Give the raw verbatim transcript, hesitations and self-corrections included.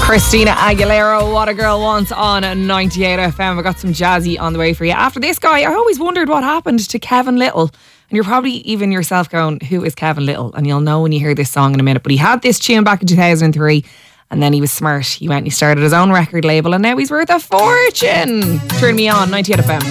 Christina Aguilera, What a Girl Wants on ninety-eight F M. I got some jazzy on the way for you. After this guy, I always wondered what happened to Kevin Little. And you're probably even yourself going, who is Kevin Little? And you'll know when you hear this song in a minute. But he had this tune back in two thousand three, and then he was smart. He went and he started his own record label, and now he's worth a fortune. Turn me on, ninety-eight F M.